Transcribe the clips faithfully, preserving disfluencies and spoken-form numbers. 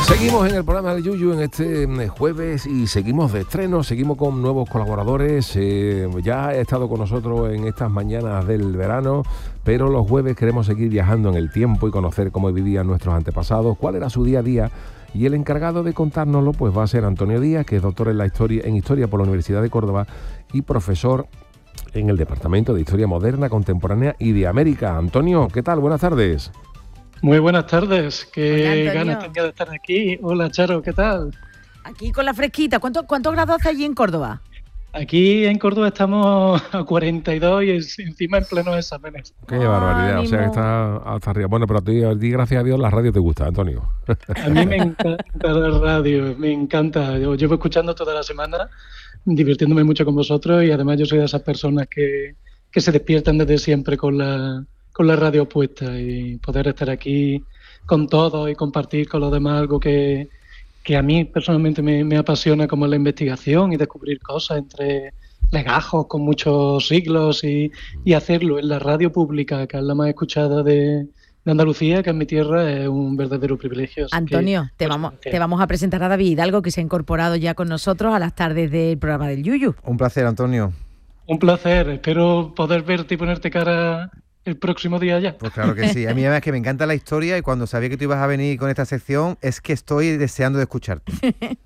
Seguimos en el programa de Yuyu en este jueves y seguimos de estreno, seguimos con nuevos colaboradores. Eh, ya ha estado con nosotros en estas mañanas del verano, pero los jueves queremos seguir viajando en el tiempo y conocer cómo vivían nuestros antepasados, cuál era su día a día. Y el encargado de contárnoslo pues va a ser Antonio Díaz, que es doctor en la historia en historia por la Universidad de Córdoba y profesor en el Departamento de Historia Moderna, Contemporánea y de América. Antonio, ¿qué tal? Buenas tardes. Muy buenas tardes, qué Hola, ganas tenía de estar aquí. Hola, Charo, ¿qué tal? Aquí con la fresquita. ¿Cuánto, ¿Cuántos grados hace allí en Córdoba? Aquí en Córdoba estamos a cuarenta y dos y es- encima en plenos exámenes. Qué barbaridad, o sea que Ánimo. está hasta arriba. Bueno, pero a ti, a ti, gracias a Dios, la radio te gusta, Antonio. A mí me encanta la radio, me encanta. Yo llevo escuchando toda la semana, divirtiéndome mucho con vosotros y además yo soy de esas personas que, que se despiertan desde siempre con la, con la radio puesta y poder estar aquí con todos y compartir con los demás algo que, que a mí personalmente me, me apasiona, como la investigación y descubrir cosas entre legajos con muchos siglos y, y hacerlo en la radio pública, que es la más escuchada de, de Andalucía, que es mi tierra, es un verdadero privilegio. Así Antonio, que, te, pues, vamos, gracias. te vamos a presentar a David Hidalgo, que se ha incorporado ya con nosotros a las tardes del programa del Yuyu. Un placer, Antonio. Un placer, espero poder verte y ponerte cara el próximo día ya. Pues claro que sí. A mí además que me encanta la historia y cuando sabía que tú ibas a venir con esta sección es que estoy deseando de escucharte.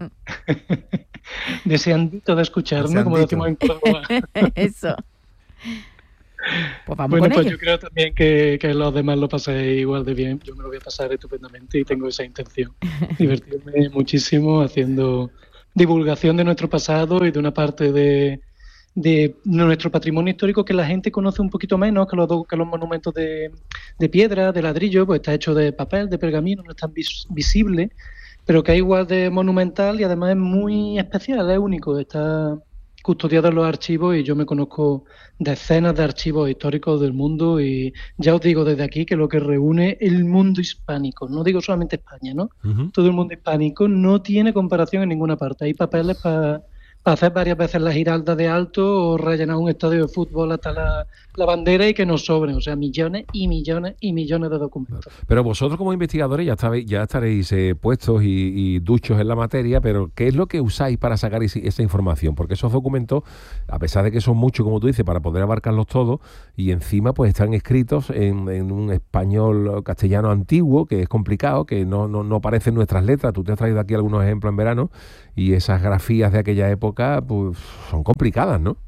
Deseandito de escucharme, como Deseandito. decimos en Córdoba. Eso. Pues vamos Bueno, con pues ello. yo creo también que, que los demás lo paséis igual de bien. Yo me lo voy a pasar estupendamente y tengo esa intención. Divertirme muchísimo haciendo divulgación de nuestro pasado y de una parte de, de nuestro patrimonio histórico que la gente conoce un poquito menos, que los, do- que los monumentos de, de piedra, de ladrillo, pues está hecho de papel, de pergamino, no es tan vis- visible, pero que es igual de monumental y además es muy especial, es único, está custodiado en los archivos y yo me conozco decenas de archivos históricos del mundo y ya os digo desde aquí que lo que reúne el mundo hispánico, no digo solamente España, ¿no? Ujú. Todo el mundo hispánico no tiene comparación en ninguna parte. Hay papeles para hacer varias veces la Giralda de alto o rellenar un estadio de fútbol hasta la, la bandera y que nos sobren, o sea, millones y millones y millones de documentos. Pero vosotros como investigadores ya, estabais- ya estaréis eh, puestos y, y duchos en la materia, pero ¿qué es lo que usáis para sacar ese- esa información? Porque esos documentos, a pesar de que son muchos, como tú dices, para poder abarcarlos todos, y encima pues están escritos en, en un español castellano antiguo, que es complicado, que no, no, no parecen nuestras letras. Tú te has traído aquí algunos ejemplos en verano, y esas grafías de aquella época pues son complicadas, ¿no?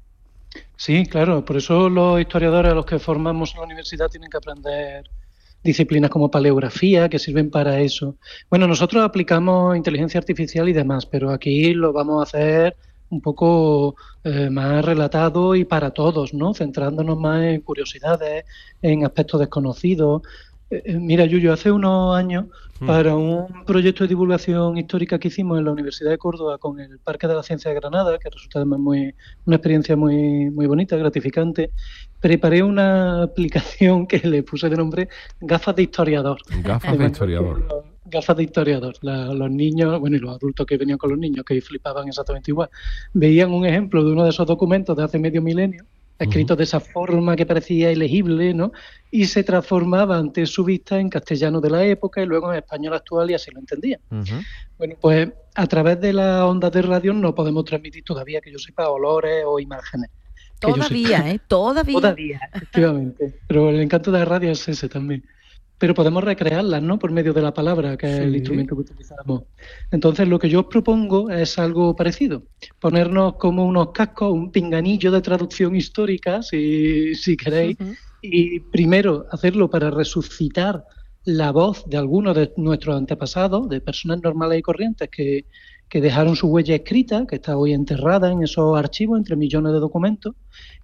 Sí, claro, por eso los historiadores a los que formamos en la universidad tienen que aprender disciplinas como paleografía, que sirven para eso. Bueno, nosotros aplicamos inteligencia artificial y demás, pero aquí lo vamos a hacer un poco eh, más relatado y para todos, ¿no? Centrándonos más en curiosidades, en aspectos desconocidos. Eh, eh, mira, Yuyo, hace unos años, Hmm. para un proyecto de divulgación histórica que hicimos en la Universidad de Córdoba con el Parque de la Ciencia de Granada, que resulta además muy, una experiencia muy, muy bonita, gratificante, preparé una aplicación que le puse de nombre Gafas de Historiador. Gafas de manera historiador. que los- Gafas de historiador. La- los niños, bueno, y los adultos que venían con los niños, que flipaban exactamente igual, veían un ejemplo de uno de esos documentos de hace medio milenio, escritos de esa forma que parecía ilegible, ¿no? Y se transformaba ante su vista en castellano de la época y luego en español actual y así lo entendían. Ujú. Bueno, pues a través de las ondas de radio no podemos transmitir todavía, que yo sepa, olores o imágenes. Que yo sepa. Todavía, ¿eh? Todavía. Todavía, efectivamente. Pero el encanto de la radio es ese también. Pero podemos recrearlas, ¿no? Por medio de la palabra, que es el Sí. instrumento que utilizamos. Entonces, lo que yo os propongo es algo parecido. Ponernos como unos cascos, un pinganillo de traducción histórica, si, si queréis, Ujú. y primero hacerlo para resucitar la voz de algunos de nuestros antepasados, de personas normales y corrientes que, que dejaron su huella escrita, que está hoy enterrada en esos archivos entre millones de documentos,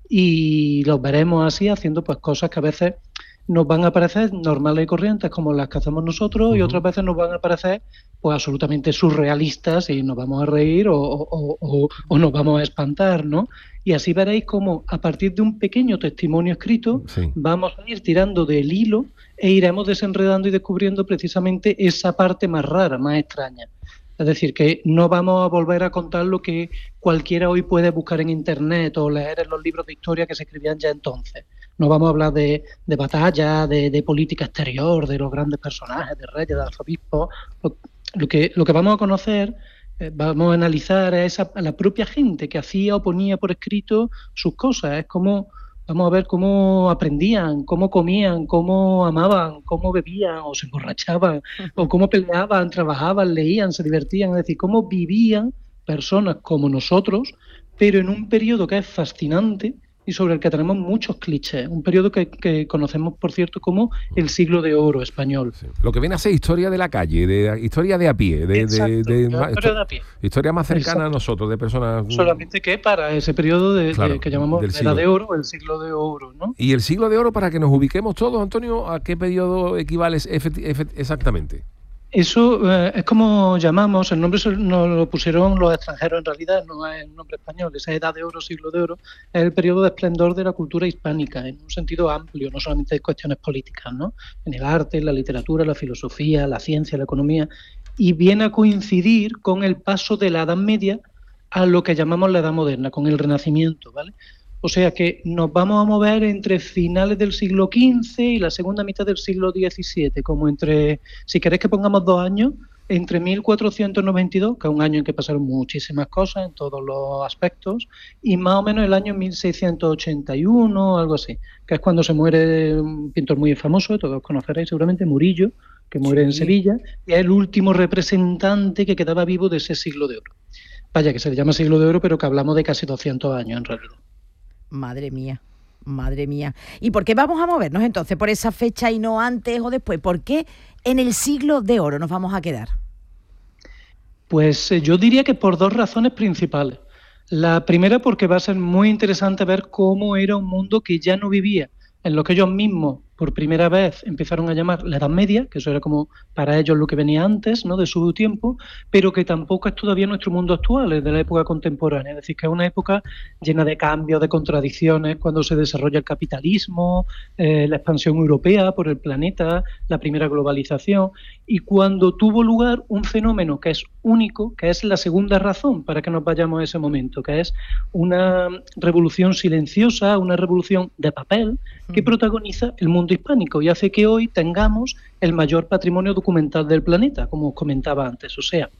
y los veremos así haciendo pues cosas que a veces nos van a parecer normales y corrientes como las que hacemos nosotros, y Ujú. otras veces nos van a parecer pues absolutamente surrealistas y nos vamos a reír o, o- o- o nos vamos a espantar, ¿no? Y así veréis cómo a partir de un pequeño testimonio escrito Sí. vamos a ir tirando del hilo e iremos desenredando y descubriendo precisamente esa parte más rara, más extraña. Es decir, que no vamos a volver a contar lo que cualquiera hoy puede buscar en internet o leer en los libros de historia que se escribían ya entonces. No vamos a hablar de, de batalla, de, de política exterior, de los grandes personajes, de reyes, de arzobispos. Lo- lo que, lo que vamos a conocer, eh, vamos a analizar a, esa, a la propia gente que hacía o ponía por escrito sus cosas. Es como, vamos a ver cómo aprendían, cómo comían, cómo amaban, cómo bebían o se emborrachaban, o cómo peleaban, trabajaban, leían, se divertían. Es decir, cómo vivían personas como nosotros, pero en un periodo que es fascinante y sobre el que tenemos muchos clichés. Un periodo que, que conocemos, por cierto, como el siglo de oro español. Sí. Lo que viene a ser historia de la calle, de historia de a pie, de, Exacto, de, de, de, historia de a pie. Historia más cercana Exacto. a nosotros, de personas... Solamente que para ese periodo de, claro, de, que llamamos del la edad de oro, el siglo de oro, ¿no? Y el siglo de oro, para que nos ubiquemos todos, Antonio, ¿a qué periodo equivale exactamente? Eso eh, es como llamamos, el nombre nos lo pusieron los extranjeros en realidad, no es un nombre español, esa edad de oro, siglo de oro, es el periodo de esplendor de la cultura hispánica, en un sentido amplio, no solamente de cuestiones políticas, ¿no? En el arte, en la literatura, la filosofía, la ciencia, la economía, y viene a coincidir con el paso de la Edad Media a lo que llamamos la Edad Moderna, con el Renacimiento, ¿vale? O sea que nos vamos a mover entre finales del siglo quince y la segunda mitad del siglo diecisiete, como entre, si queréis que pongamos dos años, entre mil cuatrocientos noventa y dos, que es un año en que pasaron muchísimas cosas en todos los aspectos, y más o menos el año mil seiscientos ochenta y uno, algo así, que es cuando se muere un pintor muy famoso, todos conoceréis seguramente, Murillo, que muere sí. en Sevilla, y es el último representante que quedaba vivo de ese siglo de oro. Vaya, que se le llama siglo de oro, pero que hablamos de casi doscientos años en realidad. Madre mía, madre mía. ¿Y por qué vamos a movernos entonces por esa fecha y no antes o después? ¿Por qué en el siglo de oro nos vamos a quedar? Pues eh, yo diría que por dos razones principales. La primera porque va a ser muy interesante ver cómo era un mundo que ya no vivía en lo que ellos mismos por primera vez empezaron a llamar la Edad Media, que eso era como para ellos lo que venía antes, ¿no?, de su tiempo, pero que tampoco es todavía nuestro mundo actual, es de la época contemporánea. Es decir, que es una época llena de cambios, de contradicciones, cuando se desarrolla el capitalismo, eh, la expansión europea por el planeta, la primera globalización, y cuando tuvo lugar un fenómeno que es único, que es la segunda razón para que nos vayamos a ese momento, que es una revolución silenciosa, una revolución de papel, que protagoniza el mundo hispánico y hace que hoy tengamos el mayor patrimonio documental del planeta, como os comentaba antes. O sea,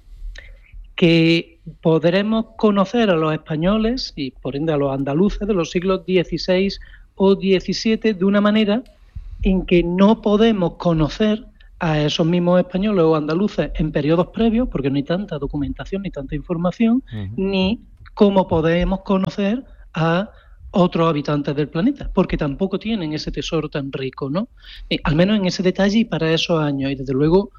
que podremos conocer a los españoles y por ende a los andaluces de los siglos dieciséis o diecisiete de una manera en que no podemos conocer a esos mismos españoles o andaluces en periodos previos, porque no hay tanta documentación ni tanta información, uh-huh. ni cómo podemos conocer a otros habitantes del planeta, porque tampoco tienen ese tesoro tan rico, ¿no? Eh, al menos en ese detalle y para esos años, y desde luego,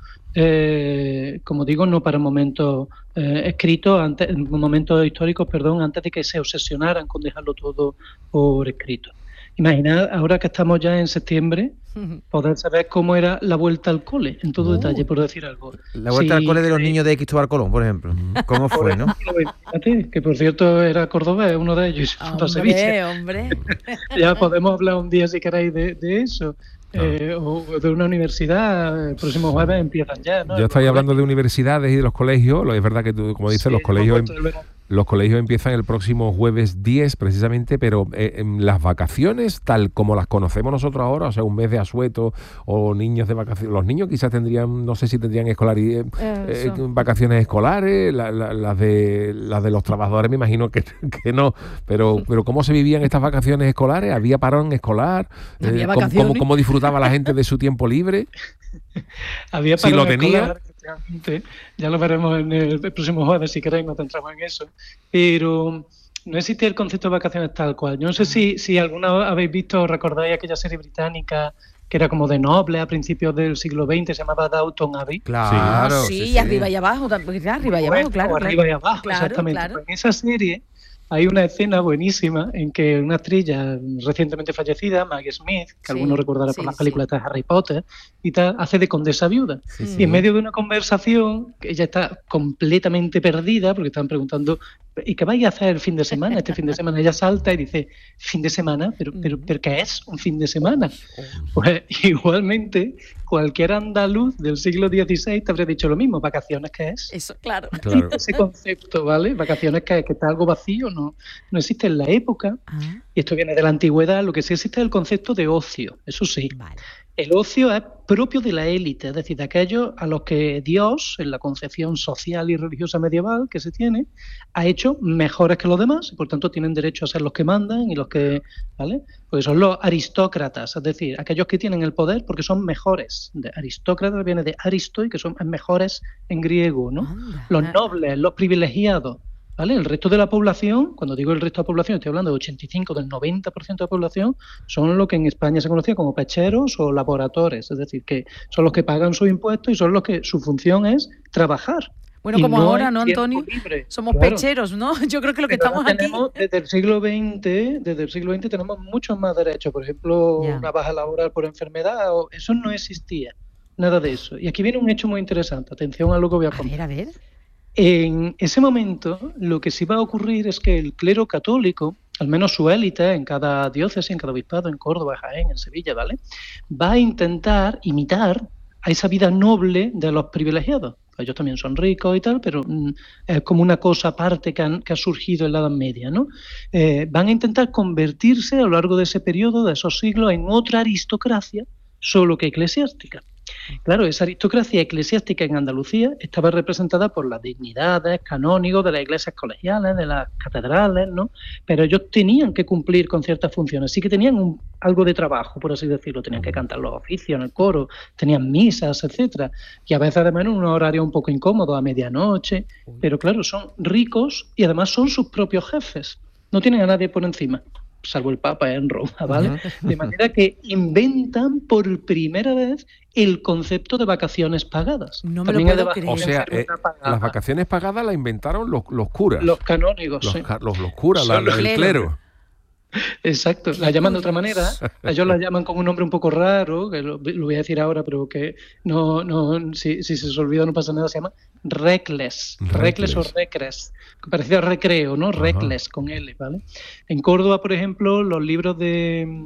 eh, como digo, no para momentos eh, escritos, antes, momentos históricos, perdón, antes de que se obsesionaran con dejarlo todo por escrito. Imaginad, ahora que estamos ya en septiembre, poder saber cómo era la vuelta al cole, en todo uh, detalle, por decir algo. La vuelta sí, al cole de los eh, niños de Cristóbal Colón, por ejemplo. ¿Cómo fue, no? Fíjate, que por cierto era cordobés, uno de ellos, hombre, Sevilla. Hombre. Ya podemos hablar un día, si queréis, de, de eso. No. Eh, o de una universidad, el próximo jueves empiezan ya, ¿no? Yo estoy hablando de universidades y de los colegios, es verdad que tú, como dices, sí, los colegios... Los colegios empiezan el próximo jueves diez, precisamente, pero eh, en las vacaciones, tal como las conocemos nosotros ahora, o sea, un mes de asueto o niños de vacaciones, los niños quizás tendrían, no sé si tendrían escolar, eh, eh, vacaciones escolares, la, la, las de las de los trabajadores me imagino que, que no, pero pero ¿cómo se vivían estas vacaciones escolares? ¿Había parón escolar? ¿Había eh, vacaciones? ¿cómo, cómo disfrutaba la gente de su tiempo libre? Había si lo tenía. Escolar. Ya lo veremos en el próximo jueves, si queréis, nos centramos en eso. Pero no existe el concepto de vacaciones tal cual. Yo no sé si, si alguna vez habéis visto o recordáis aquella serie británica que era como de noble a principios del siglo veinte, se llamaba Downton Abbey. Claro. Sí, sí, sí. Arriba y abajo, arriba y abajo, claro. Arriba y abajo, claro, exactamente. Claro. Pues en esa serie hay una escena buenísima en que una actriz ya recientemente fallecida, Maggie Smith, que sí, algunos recordarán sí, por las películas sí. de Harry Potter, y tal, hace de condesa viuda. Sí, sí. Y en medio de una conversación, ella está completamente perdida, porque están preguntando, ¿y qué vais a hacer el fin de semana? Este fin de semana ella salta y dice, ¿fin de semana? ¿Pero, pero, pero qué es un fin de semana? Pues igualmente, cualquier andaluz del siglo dieciséis te habría dicho lo mismo, ¿vacaciones qué es? Eso, claro. claro. Ese concepto, ¿vale? ¿Vacaciones qué es? Que está algo vacío, no, no existe en la época, ah. y esto viene de la antigüedad, lo que sí existe es el concepto de ocio, eso sí. Vale. El ocio es propio de la élite, es decir, de aquellos a los que Dios, en la concepción social y religiosa medieval que se tiene, ha hecho mejores que los demás y por tanto tienen derecho a ser los que mandan y los que, ¿vale? Pues son los aristócratas, es decir, aquellos que tienen el poder porque son mejores. De aristócratas viene de aristo y que son mejores en griego, ¿no? Anda. Los nobles, los privilegiados. ¿Vale? El resto de la población, cuando digo el resto de la población, estoy hablando del ochenta y cinco, del noventa por ciento de la población, son lo que en España se conocía como pecheros o laboradores, es decir, que son los que pagan sus impuestos y son los que su función es trabajar. Bueno, Y como no ahora, hay ¿no, tiempo Antonio? libre. Somos Claro. pecheros, ¿no? Yo creo que lo que Pero estamos ahora aquí... tenemos, desde el siglo veinte, desde el siglo veinte tenemos muchos más derechos. Por ejemplo, Ya. una baja laboral por enfermedad, o, eso no existía, nada de eso. Y aquí viene un hecho muy interesante. Atención a lo que voy a A contar. ver, a ver. En ese momento, lo que sí va a ocurrir es que el clero católico, al menos su élite, en cada diócesis, en cada obispado, en Córdoba, Jaén, en Sevilla, ¿vale?, va a intentar imitar a esa vida noble de los privilegiados. Ellos también son ricos y tal, pero mm, es como una cosa aparte que, han- que ha surgido en la Edad Media, ¿no? Eh, van a intentar convertirse a lo largo de ese periodo, de esos siglos, en otra aristocracia, solo que eclesiástica. Claro, esa aristocracia eclesiástica en Andalucía estaba representada por las dignidades, canónigos de las iglesias colegiales, de las catedrales, ¿no? Pero ellos tenían que cumplir con ciertas funciones, sí que tenían un- algo de trabajo, por así decirlo, tenían que cantar los oficios en el coro, tenían misas, etcétera, y a veces además en un horario un poco incómodo, a medianoche, pero claro, son ricos y además son sus propios jefes, no tienen a nadie por encima, salvo el Papa en Roma, ¿vale? De manera que inventan por primera vez el concepto de vacaciones pagadas. No me lo También hay de puedo creer. O vacaciones sea, eh, no pagadas. las vacaciones pagadas las inventaron los, los curas. Los canónigos, los, sí. ca- los, los curas, la- Son los el cleros. clero. Exacto, la llaman de otra manera, ellos la llaman con un nombre un poco raro, que lo, lo voy a decir ahora, pero que no, no, si, si se os olvida no pasa nada, se llama recles, recles o Recles. recres, parecido a recreo, ¿no? Ajá. Recles con L, ¿vale? En Córdoba, por ejemplo, los libros de...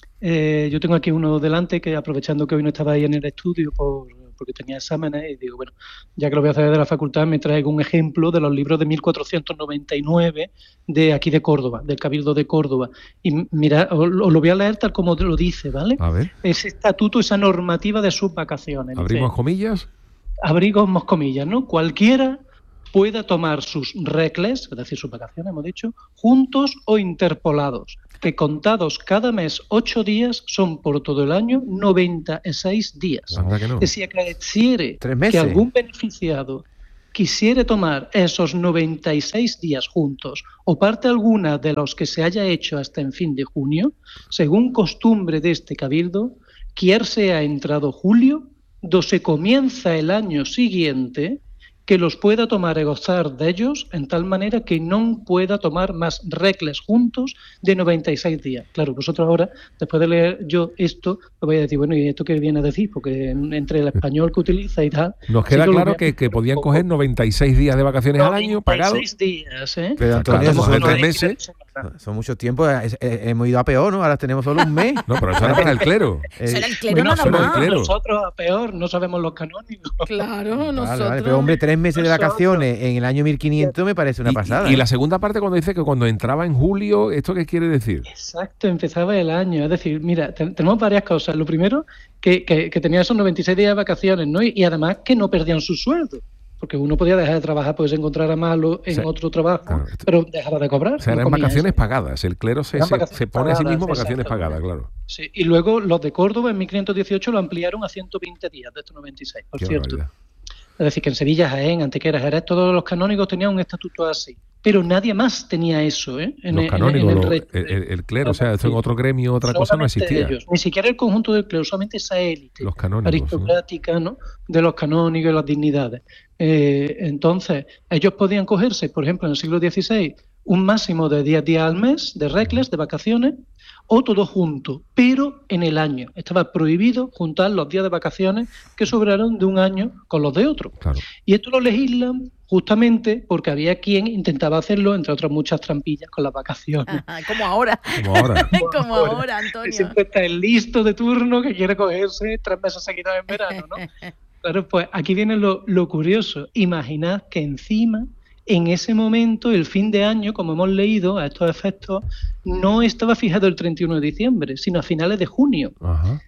eh, yo tengo aquí uno delante que aprovechando que hoy no estaba ahí en el estudio por, porque tenía exámenes y digo, bueno, ya que lo voy a hacer de la facultad, me traigo un ejemplo de los libros de mil cuatrocientos noventa y nueve de aquí de Córdoba, del Cabildo de Córdoba. Y mira, os lo os lo voy a leer tal como lo dice, ¿vale? A ver, Ese estatuto, esa normativa de sus vacaciones. Dice, abrimos comillas. abrimos comillas, ¿no? Cualquiera pueda tomar sus recles, es decir, sus vacaciones, hemos dicho, juntos o interpolados, que contados cada mes ocho días son por todo el año noventa y seis días. Anda que no. Que si acaeciere Tres meses. que algún beneficiado quisiere tomar esos noventa y seis días juntos o parte alguna de los que se haya hecho hasta en fin de junio, según costumbre de este cabildo, quier sea entrado julio, do se comienza el año siguiente, que los pueda tomar y gozar de ellos en tal manera que no pueda tomar más recles juntos de noventa y seis días. Claro, vosotros ahora, después de leer yo esto, me voy a decir, bueno, ¿y esto qué viene a decir? Porque entre el español que utiliza y tal... Nos sí queda lo claro voy a que, que un podían poco. coger noventa y seis días de vacaciones al año pagados. noventa y seis días, ¿eh? Pero Antonio, Claro, eso como son, de tres meses. son muchos tiempos. es- es- hemos ido a peor, ¿no? Ahora tenemos solo un mes. No, pero eso era para el clero. Eso Eh, era el clero Bueno, nada eso era el más. clero. nosotros a peor, no sabemos los canónigos. Claro, Vale, nosotros... vale, pero hombre, tres meses de Nosotros- vacaciones en el año mil quinientos me parece una Y- pasada. Y, ¿eh? la segunda parte cuando dice que cuando entraba en julio, ¿esto qué quiere decir? Exacto, empezaba el año. Es decir, mira, te- tenemos varias cosas. Lo primero, que, que, que tenía esos noventa y seis días de vacaciones, ¿no? Y, y además que no perdían su sueldo. Porque uno podía dejar de trabajar, pues se encontrara malo en Sí, otro trabajo, claro, esto- pero dejaba de cobrar. O sea, no eran comía vacaciones eso. pagadas. El clero se, Eran se, vacaciones se pone a sí pagadas, mismo vacaciones exactamente. pagadas, claro. Sí, y luego los de Córdoba en mil quinientos dieciocho lo ampliaron a ciento veinte días de estos noventa y seis, por Qué cierto. barbaridad. Es decir, que en Sevilla, Jaén, Antequera, Jerez, todos los canónigos tenían un estatuto así. Pero nadie más tenía eso, ¿eh? En, Los en- en canónigos, el los- resto el, de- el- el clero, o sea, esto en otro gremio, otra cosa no solamente existía. ellos, ni siquiera el conjunto del clero, solamente esa élite Los canónigos, ¿no? aristocrática, ¿no? De los canónigos y las dignidades. Eh, entonces, ellos podían cogerse, por ejemplo, en el siglo dieciséis, un máximo de diez días al mes de recles, de vacaciones, o todo junto, pero en el año. Estaba prohibido juntar los días de vacaciones que sobraron de un año con los de otro. Claro. Y esto lo legislan justamente porque había quien intentaba hacerlo, entre otras muchas trampillas, con las vacaciones. Ajá, como ahora. Como ahora. Como ahora. ahora, Y Antonio. siempre está el listo de turno que quiere cogerse tres meses seguidos en verano, ¿no? Claro, pues aquí viene lo, lo curioso. Imaginad que encima, en ese momento, el fin de año, como hemos leído a estos efectos, no estaba fijado el treinta y uno de diciembre, sino a finales de junio. Ajá.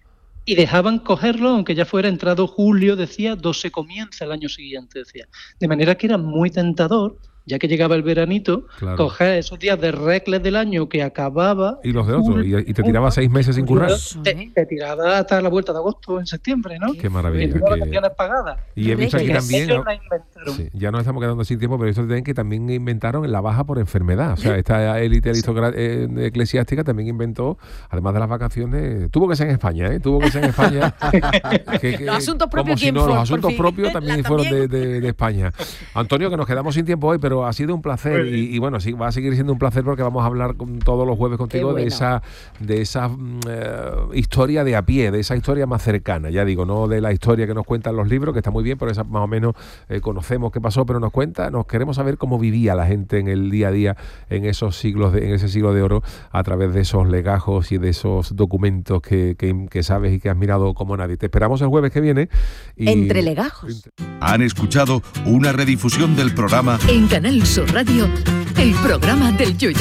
y dejaban cogerlo, aunque ya fuera entrado julio, decía, do se comienza el año siguiente, decía. De manera que era muy tentador, ya que llegaba el veranito, Claro. coger esos días de recles del año que acababa. Y los de otro, y, y te tiraba seis meses sin currar. Te, te tiraba hasta la vuelta de agosto, en septiembre, ¿no? Qué maravilla. Encima que- vacaciones pagadas. Y he visto aquí Reyes. también, Ellos ¿no? la inventaron. Sí, ya nos estamos quedando sin tiempo, pero esto tienen que también inventaron la baja por enfermedad. O sea, esta élite aristocra- eh, eclesiástica también inventó, además de las vacaciones, tuvo que ser en España, ¿eh? Tuvo que ser en España. que- que- Los asuntos como propios, si ¿quién no, fue? los Por asuntos fin. propios también La fueron de, también. de- de España. Antonio, que nos quedamos sin tiempo hoy, pero ha sido un placer y, y bueno, sí, va a seguir siendo un placer porque vamos a hablar con, todos los jueves contigo Qué de bueno. esa, de esa mm, eh, historia de a pie, de esa historia más cercana, ya digo, no de la historia que nos cuentan los libros, que está muy bien, pero esa más o menos eh, conocemos qué pasó, pero nos cuenta, nos queremos saber cómo vivía la gente en el día a día en esos siglos, de, en ese siglo de oro, a través de esos legajos y de esos documentos que, que, que sabes y que has mirado como nadie. Te esperamos el jueves que viene. Y, Entre legajos. Han escuchado una redifusión del programa En Canal Sur Radio, el programa del Yoyo.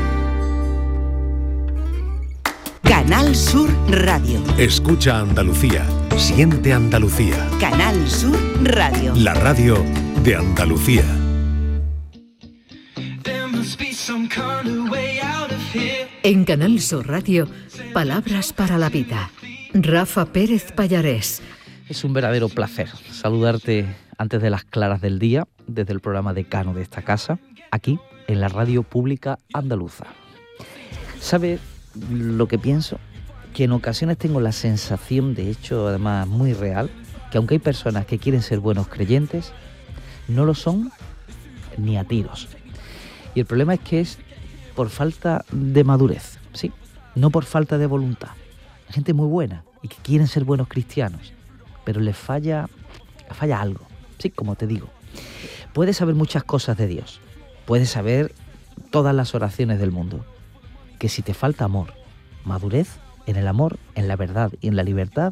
Canal Sur Radio. Escucha Andalucía. Siente Andalucía. Canal Sur Radio. La radio de Andalucía. En Canal Sur Radio, palabras para la vida. Rafa Pérez Pallarés. Es un verdadero placer saludarte antes de las claras del día desde el programa decano de esta casa, aquí en la radio pública andaluza. ¿Sabes lo que pienso? Que en ocasiones tengo la sensación, de hecho además muy real, que aunque hay personas que quieren ser buenos creyentes, no lo son ni a tiros. Y el problema es que es por falta de madurez, ¿sí? No por falta de voluntad. Hay gente muy buena y que quieren ser buenos cristianos, pero les falla, falla algo, sí, como te digo. Puedes saber muchas cosas de Dios, puedes saber todas las oraciones del mundo, que si te falta amor, madurez en el amor, en la verdad y en la libertad,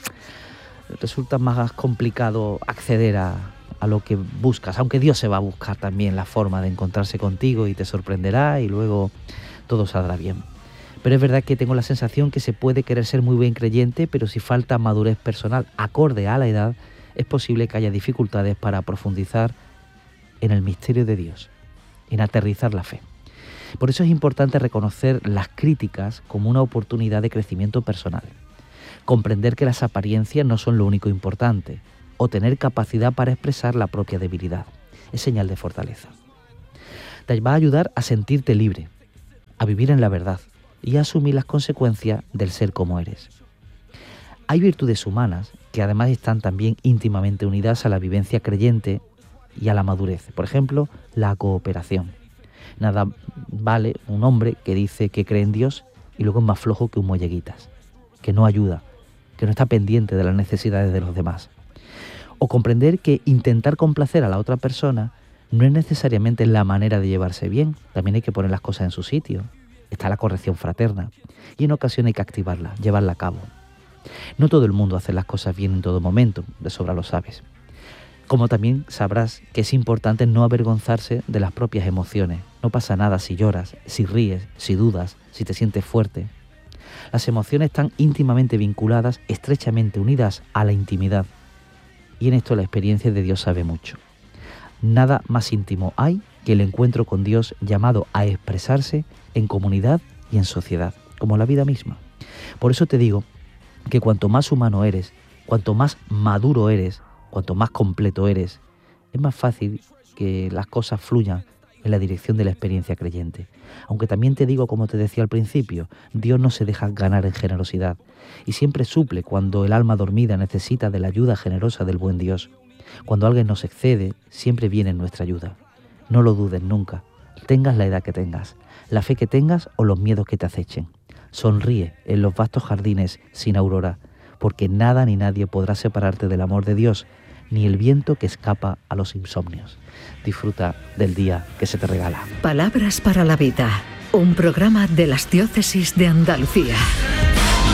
resulta más complicado acceder a, a lo que buscas, aunque Dios se va a buscar también la forma de encontrarse contigo y te sorprenderá y luego todo saldrá bien. Pero es verdad que tengo la sensación que se puede querer ser muy buen creyente, pero si falta madurez personal acorde a la edad, es posible que haya dificultades para profundizar en el misterio de Dios, en aterrizar la fe. Por eso es importante reconocer las críticas como una oportunidad de crecimiento personal, comprender que las apariencias no son lo único importante, o tener capacidad para expresar la propia debilidad. Es señal de fortaleza. Te va a ayudar a sentirte libre, a vivir en la verdad y a asumir las consecuencias del ser como eres. Hay virtudes humanas que además están también íntimamente unidas a la vivencia creyente y a la madurez. Por ejemplo, la cooperación. Nada vale un hombre que dice que cree en Dios y luego es más flojo que un muelleguitas, que no ayuda, que no está pendiente de las necesidades de los demás. O comprender que intentar complacer a la otra persona no es necesariamente la manera de llevarse bien, también hay que poner las cosas en su sitio. Está la corrección fraterna y en ocasiones hay que activarla, llevarla a cabo. No todo el mundo hace las cosas bien en todo momento, de sobra lo sabes. Como también sabrás que es importante no avergonzarse de las propias emociones. No pasa nada si lloras, si ríes, si dudas, si te sientes fuerte. Las emociones están íntimamente vinculadas, estrechamente unidas a la intimidad. Y en esto la experiencia de Dios sabe mucho. Nada más íntimo hay que el encuentro con Dios llamado a expresarse en comunidad y en sociedad, como la vida misma. Por eso te digo que cuanto más humano eres, cuanto más maduro eres, cuanto más completo eres, es más fácil que las cosas fluyan en la dirección de la experiencia creyente. Aunque también te digo, como te decía al principio, Dios no se deja ganar en generosidad y siempre suple cuando el alma dormida necesita de la ayuda generosa del buen Dios. Cuando alguien nos excede, siempre viene en nuestra ayuda. No lo dudes nunca, tengas la edad que tengas, la fe que tengas o los miedos que te acechen. Sonríe en los vastos jardines sin aurora, porque nada ni nadie podrá separarte del amor de Dios, ni el viento que escapa a los insomnios. Disfruta del día que se te regala. Palabras para la vida, un programa de las diócesis de Andalucía.